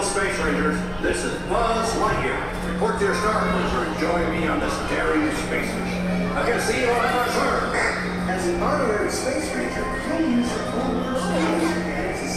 Space Rangers. This is Buzz Lightyear. Report to your star cruiser and join me on this daring space mission. I can see you on our Earth. As an honorary space ranger, you'll use your own personality